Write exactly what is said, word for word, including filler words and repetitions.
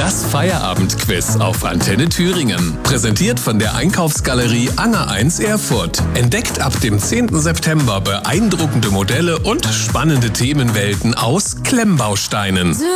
Das Feierabendquiz auf Antenne Thüringen. Präsentiert von der Einkaufsgalerie Anger eins Erfurt. Entdeckt ab dem zehnten September beeindruckende Modelle und spannende Themenwelten aus Klemmbausteinen.